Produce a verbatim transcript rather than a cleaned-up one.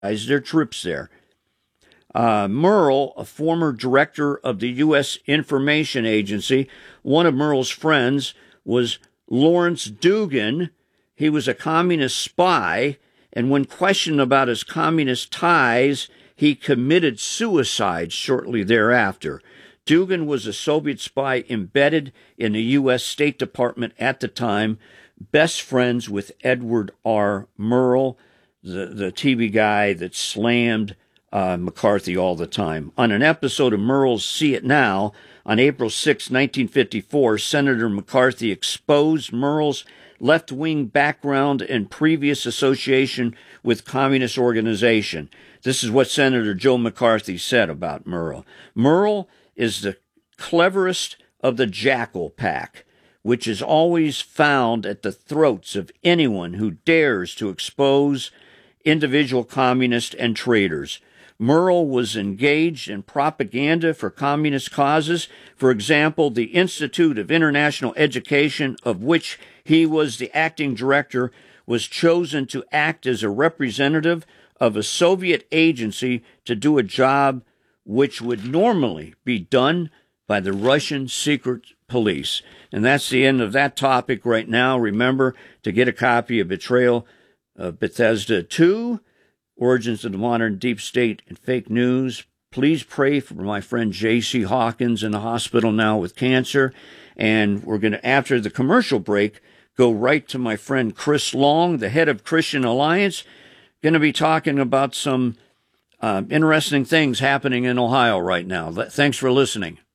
their trips there. Uh, Merle, a former director of the U S Information Agency, one of Merle's friends was Lawrence Dugan. He was a communist spy, and when questioned about his communist ties, he committed suicide shortly thereafter. Dugan was a Soviet spy embedded in the U S State Department at the time, best friends with Edward R. Murrow, the, the T V guy that slammed uh, McCarthy all the time. On an episode of Murrow's See It Now, on April sixth, nineteen fifty-four, Senator McCarthy exposed Murrow's left-wing background and previous association with communist organization. This is what Senator Joe McCarthy said about Murrow. Murrow is the cleverest of the jackal pack, which is always found at the throats of anyone who dares to expose individual communists and traitors. Murrow was engaged in propaganda for communist causes. For example, the Institute of International Education, of which he was the acting director, was chosen to act as a representative of a Soviet agency to do a job which would normally be done by the Russian secret police. And that's the end of that topic right now. Remember to get a copy of Betrayal of Bethesda two, Origins of the Modern Deep State and Fake News. Please pray for my friend J C Hawkins in the hospital now with cancer. And we're going to, after the commercial break, go right to my friend Chris Long, the head of Christian Alliance, going to be talking about some uh, interesting things happening in Ohio right now. Thanks for listening.